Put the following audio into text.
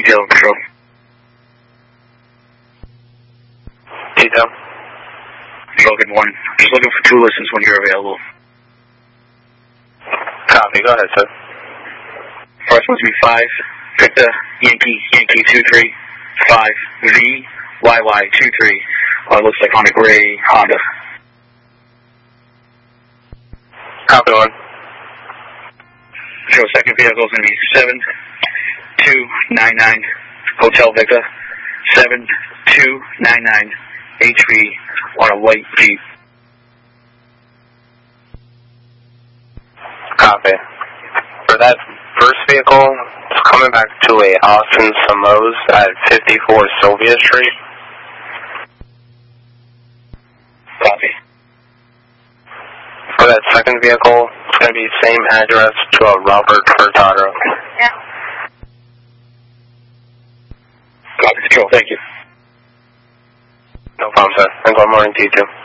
detail control. Detail. Control, good morning. Just looking for two listens when you're available. Copy, go ahead, sir. First one's be 5, Victor, Yankee 23, 5, V, YY 23. It looks like on a gray Honda. Copy one. Show second vehicle is going to be 7299 Hotel Victor, 7299 HV on a white Jeep. Copy. For that first vehicle, it's coming back to a Austin Samos at 54 Sylvia Street. Copy. For that second vehicle, it's going to be same address to a Robert Furtado. Yeah. Copy, control, thank you. No problem, sir. And good morning to you too.